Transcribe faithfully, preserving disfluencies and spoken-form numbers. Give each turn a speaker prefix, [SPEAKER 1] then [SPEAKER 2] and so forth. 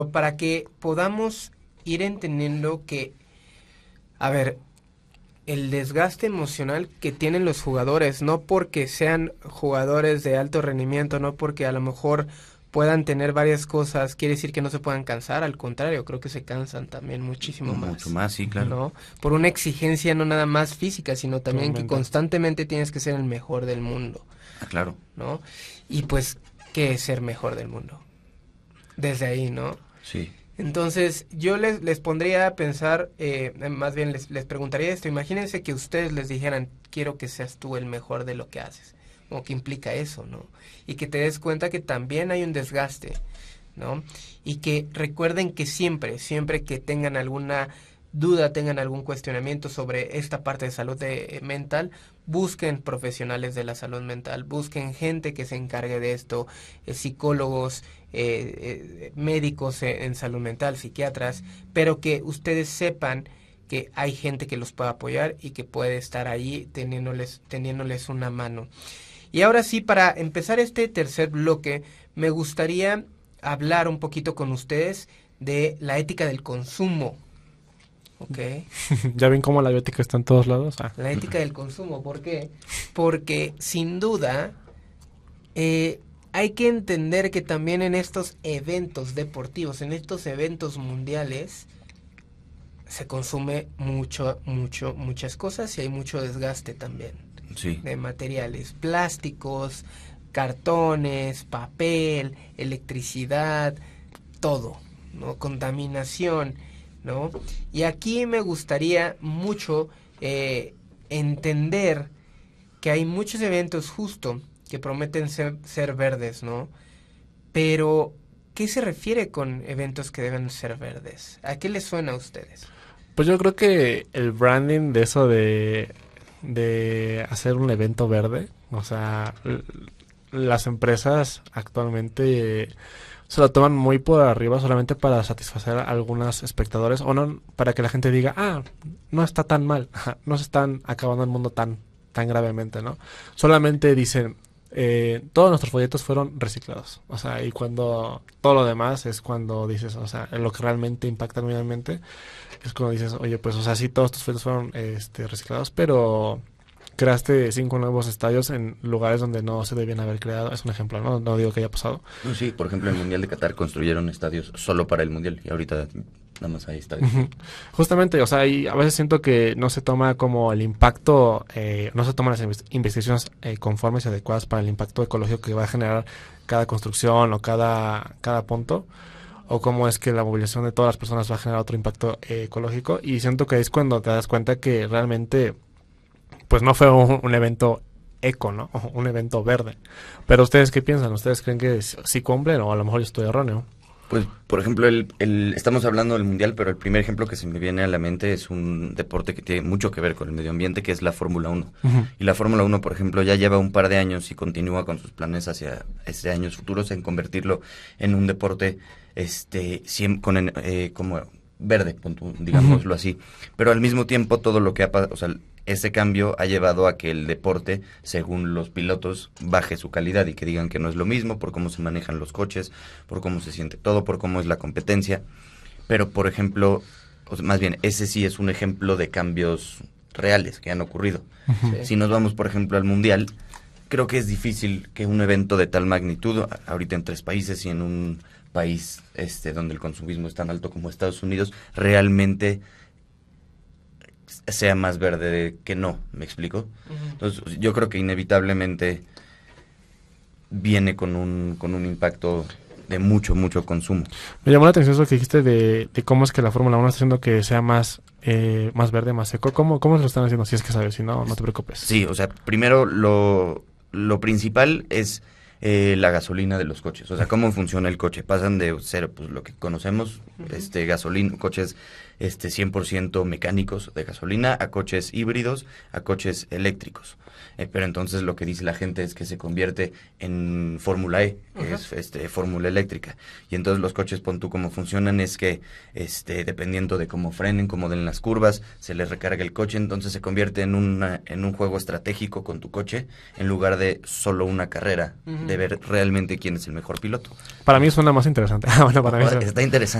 [SPEAKER 1] para que podamos ir entendiendo que, a ver, el desgaste emocional que tienen los jugadores, no porque sean jugadores de alto rendimiento, no porque a lo mejor puedan tener varias cosas, quiere decir que no se puedan cansar, al contrario, creo que se cansan también muchísimo
[SPEAKER 2] Mucho
[SPEAKER 1] más,
[SPEAKER 2] más, sí, claro.
[SPEAKER 1] ¿no? Por una exigencia no nada más física, sino
[SPEAKER 3] Todo
[SPEAKER 1] también que
[SPEAKER 3] mental.
[SPEAKER 1] constantemente tienes que ser el mejor del mundo,
[SPEAKER 2] Ah, claro.
[SPEAKER 1] ¿no? Y pues, ¿qué es ser mejor del mundo? Desde ahí, ¿no?
[SPEAKER 2] Sí.
[SPEAKER 1] Entonces, yo les, les pondría a pensar, eh, más bien les, les preguntaría esto, imagínense que ustedes les dijeran, quiero que seas tú el mejor de lo que haces, o qué implica eso, ¿no? Y que te des cuenta que también hay un desgaste, ¿no? Y que recuerden que siempre, siempre que tengan alguna duda, tengan algún cuestionamiento sobre esta parte de salud de, eh, mental, busquen profesionales de la salud mental, busquen gente que se encargue de esto, eh, psicólogos, eh, eh, médicos en, en salud mental, psiquiatras, pero que ustedes sepan que hay gente que los puede apoyar y que puede estar ahí teniéndoles, teniéndoles una mano. Y ahora sí, para empezar este tercer bloque, me gustaría hablar un poquito con ustedes de la ética del consumo. ¿Ok?
[SPEAKER 3] ¿Ya ven cómo la biótica está en todos lados? Ah.
[SPEAKER 1] La ética del consumo, ¿por qué? Porque sin duda eh, hay que entender que también en estos eventos deportivos, en estos eventos mundiales, se consume mucho, mucho, muchas cosas y hay mucho desgaste también.
[SPEAKER 2] Sí.
[SPEAKER 1] De materiales, plásticos, cartones, papel, electricidad, todo, ¿no? Contaminación, ¿no? Y aquí me gustaría mucho eh, entender que hay muchos eventos justo que prometen ser, ser verdes, ¿no? Pero, ¿qué se refiere con eventos que deben ser verdes? ¿A qué les suena a ustedes?
[SPEAKER 3] Pues yo creo que el branding de eso de, de hacer un evento verde, o sea, l- las empresas actualmente se lo toman muy por arriba solamente para satisfacer a algunos espectadores o no para que la gente diga, ah, no está tan mal, no se están acabando el mundo tan, tan gravemente, ¿no? Solamente dicen, eh, todos nuestros folletos fueron reciclados, o sea, y cuando todo lo demás es cuando dices, o sea, en lo que realmente impacta ambientalmente es cuando dices, oye, pues, o sea, sí, todos tus folletos fueron este, reciclados, pero creaste cinco nuevos estadios en lugares donde no se debían haber creado. Es un ejemplo, ¿no? No digo que haya pasado.
[SPEAKER 2] No, sí, por ejemplo, en el Mundial de Qatar construyeron estadios solo para el Mundial y ahorita nada más hay estadios.
[SPEAKER 3] Ujú. Justamente, o sea, y a veces siento que no se toma como el impacto, eh, no se toman las inves- investigaciones eh, conformes y adecuadas para el impacto ecológico que va a generar cada construcción o cada, cada punto, o cómo es que la movilización de todas las personas va a generar otro impacto eh, ecológico. Y siento que es cuando te das cuenta que realmente, pues no fue un, un evento eco, ¿no? Un evento verde. Pero ustedes, ¿qué piensan? ¿Ustedes creen que sí sí cumplen o a lo mejor yo estoy erróneo?
[SPEAKER 2] Pues, por ejemplo, el, el, estamos hablando del Mundial, pero el primer ejemplo que se me viene a la mente es un deporte que tiene mucho que ver con el medio ambiente, que es la Fórmula uno.
[SPEAKER 3] Ujú.
[SPEAKER 2] Y la Fórmula uno, por ejemplo, ya lleva un par de años y continúa con sus planes hacia este años futuros en convertirlo en un deporte este siem- con en- eh, como verde, punto, digámoslo así. Pero al mismo tiempo todo lo que ha pasado, o sea, ese cambio ha llevado a que el deporte, según los pilotos, baje su calidad y que digan que no es lo mismo por cómo se manejan los coches, por cómo se siente todo, por cómo es la competencia. Pero, por ejemplo, o sea, más bien, ese sí es un ejemplo de cambios reales que han ocurrido.
[SPEAKER 1] Sí.
[SPEAKER 2] Si nos vamos, por ejemplo, al Mundial, creo que es difícil que un evento de tal magnitud, a- ahorita en tres países y en un país este donde el consumismo es tan alto como Estados Unidos, realmente sea más verde de- que no, ¿me explico?
[SPEAKER 1] Ujú.
[SPEAKER 2] Entonces, yo creo que inevitablemente viene con un, con un impacto de mucho, mucho consumo.
[SPEAKER 3] Me llamó la atención eso que dijiste de, de cómo es que la Fórmula uno está haciendo que sea más, eh, más verde, más seco. ¿Cómo, ¿Cómo lo están haciendo? Si es que sabes, si no, no te preocupes.
[SPEAKER 2] Sí, o sea, primero lo, lo principal es eh, la gasolina de los coches. O sea, cómo funciona el coche. Pasan de ser pues lo que conocemos,
[SPEAKER 1] Ujú.
[SPEAKER 2] este gasolina, coches este cien por ciento mecánicos de gasolina, a coches híbridos, a coches eléctricos. Eh, pero entonces lo que dice la gente es que se convierte en Fórmula E, que
[SPEAKER 1] Ajá.
[SPEAKER 2] es este fórmula eléctrica. Y entonces los coches, pon tú, cómo funcionan es que este dependiendo de cómo frenen, cómo den las curvas, se les recarga el coche, entonces se convierte en una en un juego estratégico con tu coche en lugar de solo una carrera
[SPEAKER 1] Ujú.
[SPEAKER 2] de ver realmente quién es el mejor piloto.
[SPEAKER 3] Para mí suena más interesante. bueno, para mí
[SPEAKER 2] Está interesante.